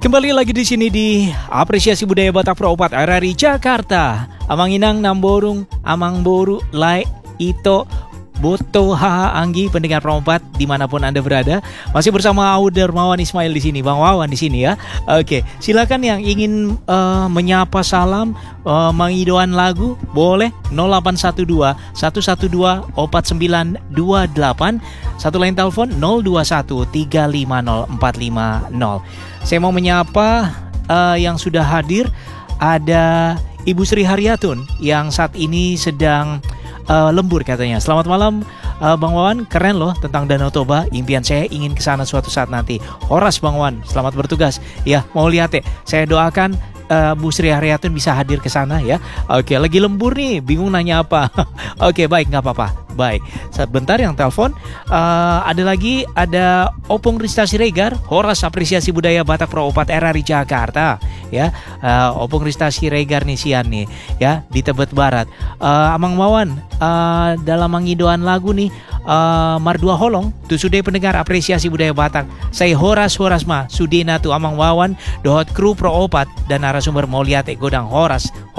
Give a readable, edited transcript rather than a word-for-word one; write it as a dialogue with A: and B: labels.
A: Kembali lagi di sini di Apresiasi Budaya Batak Pro 4 RRI Jakarta. Amang Inang Namborung Amang Boru Lai Ito Boto Haha Anggi pendengar Pro 4 dimanapun Anda berada. Masih bersama Aude Darmawan Ismail di sini, Bang Wawan di sini ya. Oke, silakan yang ingin menyapa salam, mengidoan lagu boleh 0812 112 4928. Satu lain telepon 021 350 450. Saya mau menyapa yang sudah hadir. Ada Ibu Sri Haryatun yang saat ini sedang lembur katanya. Selamat malam Bang Wawan, keren loh tentang Danau Toba. Impian saya ingin ke sana suatu saat nanti. Horas Bang Wawan, selamat bertugas. Ya, mau lihat ya. Saya doakan Bu Sri Haryatun bisa hadir ke sana ya. Oke, lagi lembur nih, bingung nanya apa. Oke, baik, nggak apa-apa. Baik, sebentar yang telepon. Ada Opung Rista Siregar, Horas Apresiasi Budaya Batak Pro 4 RRI Jakarta ya. Opung Rista Siregar nih sian nih ya di Tebet Barat. Amang Wawan dalam mengidoan lagu nih Mardua Holong tu sudah pendengar Apresiasi Budaya Batak. Saya Horas mah Sudina tu Amang Wawan dohot kru Pro 4 dan narasumber mau lihat godang Horas